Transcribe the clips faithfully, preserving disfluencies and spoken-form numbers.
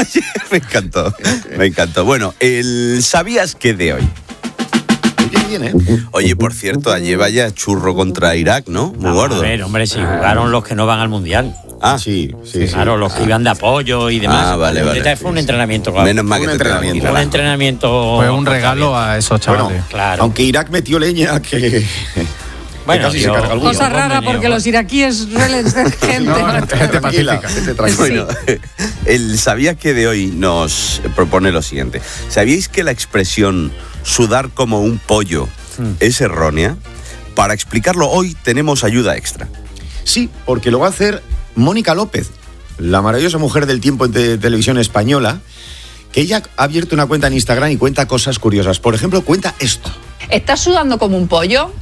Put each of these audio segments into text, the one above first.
Me encantó, me encantó. Bueno, el ¿sabías qué de hoy? Bien, ¿eh? Oye, por cierto, ayer vaya churro contra Irak, ¿no? Muy no, gordo. A ver, hombre, si jugaron los que no van al Mundial. Ah, sí, sí. Claro, sí. los que iban de apoyo y demás. Ah, vale, vale. Fue un entrenamiento, claro. Menos mal que Un te entrenamiento. Un entrenamiento. Fue un regalo a esos chavales. Bueno, claro. Aunque Irak metió leña que... Bueno, casi se yo- carga alguno. Cosa rara porque los iraquíes suelen ser gente. No, gente Tranquila, pacífica. gente tranquila. Bueno, el ¿sabías qué de hoy nos propone lo siguiente? ¿Sabíais que la expresión sudar como un pollo Mm. es errónea? Para explicarlo hoy tenemos ayuda extra. Sí, porque lo va a hacer Mónica López, la maravillosa mujer del tiempo en te- televisión española, que ella ha abierto una cuenta en Instagram y cuenta cosas curiosas. Por ejemplo, cuenta esto. ¿Estás sudando como un pollo?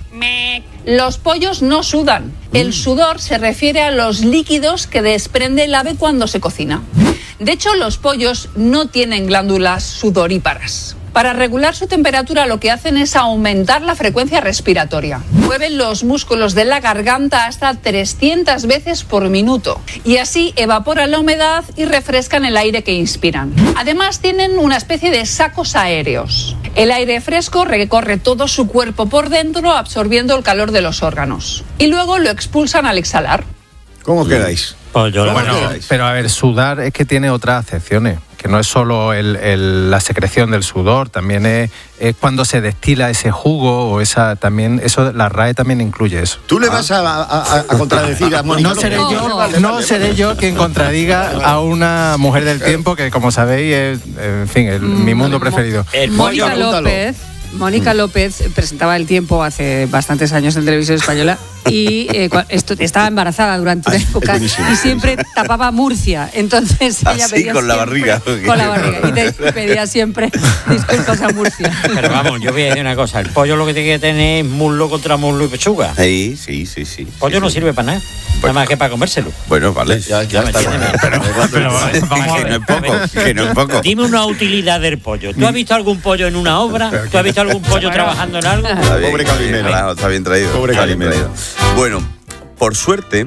Los pollos no sudan. El sudor se refiere a los líquidos que desprende el ave cuando se cocina. De hecho, los pollos no tienen glándulas sudoríparas. Para regular su temperatura lo que hacen es aumentar la frecuencia respiratoria. Mueven los músculos de la garganta hasta trescientas veces por minuto y así evaporan la humedad y refrescan el aire que inspiran. Además tienen una especie de sacos aéreos. El aire fresco recorre todo su cuerpo por dentro absorbiendo el calor de los órganos y luego lo expulsan al exhalar. ¿Cómo quedáis? Pues yo la Bueno, verdad- quedáis? Pero a ver, sudar es que tiene otras acepciones, que no es solo el, el- la secreción del sudor, también es, es cuando se destila ese jugo o esa también, eso la R A E también incluye eso. ¿Tú le vas a, a- a contradecir a Mónica No seré López? yo, Vale, no vale, seré vale. yo quien contradiga a una mujer del tiempo que, como sabéis, es, en fin, el- mi mundo preferido. El Mónica pollo- pregúntalo. López, Mónica López presentaba El Tiempo hace bastantes años en televisión española y eh, cua- esto- estaba embarazada durante una Ay, es época buenísimo, y siempre tapaba Murcia. Entonces ella ¿Ah, sí? pedía ¿Con la siempre- barriga? ¿O qué? Con la barriga. Y te pedía siempre disculpas a Murcia. Pero vamos, yo voy a decir una cosa. El pollo lo que tiene que tener es muslo contra muslo y pechuga. El Sí, sí, sí, sí. pollo sí, no sí. sirve para nada. Nada más que para comérselo. Bueno, vale. Ya, ya Ya me está. entiendes. Pero vamos a que ver. no es poco, que no es poco. Dime una utilidad del pollo. ¿Tú has visto algún pollo en una obra? ¿Tú has visto algún pollo trabajando en algo? Está bien, Pobre está bien, Calimero. Naranjo, está bien traído. Pobre está bien Calimero. traído. Bueno, por suerte,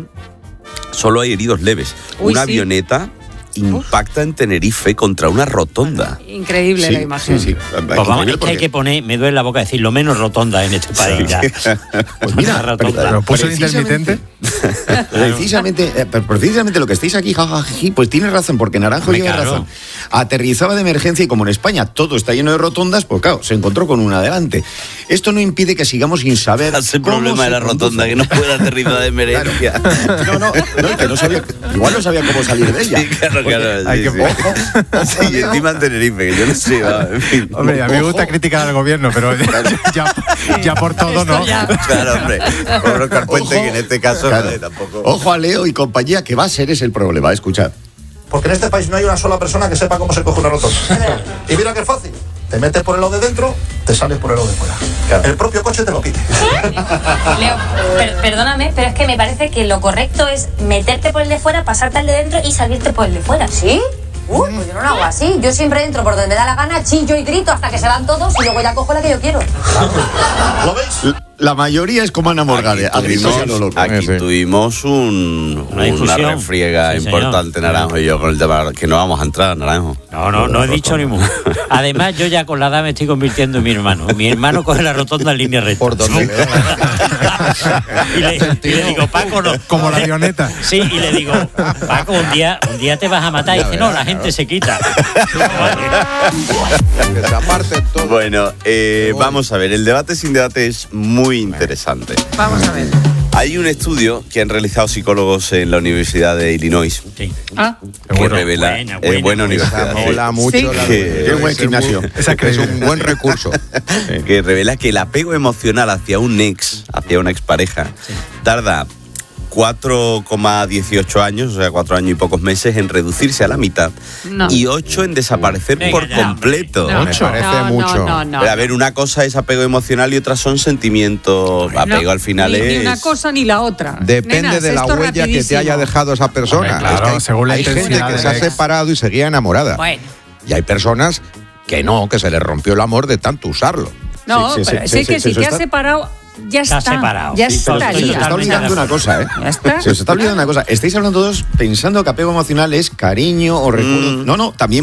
solo hay heridos leves. Uy, Una sí. avioneta impacta en Tenerife contra una rotonda. Increíble Sí, la imagen. sí, sí. Pues vamos, es que hay que poner, me duele la boca decir, lo menos rotonda en este país ya. Pues mira, Una rotonda. Pero puso el precisamente- intermitente. Precisamente, eh, pero precisamente lo que estáis aquí, jajaji, pues tiene razón, porque Naranjo Hombre, lleva claro. razón. Aterrizaba de emergencia y como en España todo está lleno de rotondas, pues claro, se encontró con una delante. Esto no impide que sigamos sin saber. Es el cómo problema se de la rotonda, conduce. que no puede aterrizar de emergencia. No, no, no, que no sabía, igual no sabía cómo salir de ella. Sí, claro, claro. hay sí, que- sí. Ojo, ojo, Sí, y encima en Tenerife, que yo no sé, va, en fin. Hombre, a mí me gusta Ojo. criticar al gobierno, pero ya, ya por todo no. Claro, hombre. Pobre Carpuente, Ojo. que en este caso Claro. vale, tampoco. Ojo a Leo y compañía, que va a ser ese el problema, escuchad. Porque en este país no hay una sola persona que sepa cómo se coge una rotonda. Y mira que fácil. Te metes por el lado de dentro, te sales por el lado de fuera. El propio coche te lo pide. Leo, per- perdóname, pero es que me parece que lo correcto es meterte por el de fuera, pasarte al de dentro y salirte por el de fuera. ¿Sí? Uy, pues yo no lo hago así. Yo siempre entro por donde me da la gana, chillo y grito hasta que se van todos y luego ya cojo la que yo quiero. ¿Lo veis? La mayoría es como Ana Morgade, a gritos y a lo loco. Aquí Sí. tuvimos un, Una una, discusión. refriega Sí, señor. importante, Naranjo y yo, con el tema que no vamos a entrar, Naranjo. No, no, no he dicho ni mu. Además, yo ya con la edad me estoy convirtiendo en mi hermano. Mi hermano coge la rotonda en línea recta. Por donde y, le, y le digo, Paco, no. Como la avioneta. Sí, y le digo, Paco, un día, un día te vas a matar. Y dice, no, la gente se quita. que se aparten todos. Bueno, eh, vamos a ver, el debate sin debate es muy interesante. Vamos a ver. Hay un estudio que han realizado psicólogos en la Universidad de Illinois Sí. Ah, que Bueno, revela, buena, eh, buena. buena universidad, sí, Mola mucho. Sí. La Qué Debe buen ser gimnasio. muy- Esa es un buen recurso. que revela que el apego emocional hacia un ex, hacia una expareja, tarda cuatro coma dieciocho años, o sea, cuatro años y pocos meses en reducirse a la mitad No. y ocho en desaparecer Venga por ya, completo. no, Me parece no, mucho. No, no, no. Pero, a ver, una cosa es apego emocional y otra son sentimientos. Apego No, al final ni, es. ni una cosa ni la otra. Depende Nenas, de la esto huella que te rapidísimo. haya dejado esa persona. Hombre, claro, Es que hay, según la hay gente intensidad que del se ha ex. separado y seguía enamorada. Bueno. Y hay personas que no, que se les rompió el amor de tanto usarlo. No, Sí, sí, pero sí, sé sí, que sí, si eso te has está- separado, ya Está está. separado. Ya Sí, pero Se os estaría. está Totalmente olvidando de una cosa, ¿eh? Ya está. Se os está olvidando una cosa. Estáis hablando todos pensando que apego emocional es cariño o recuerdo. Mm. No, no, también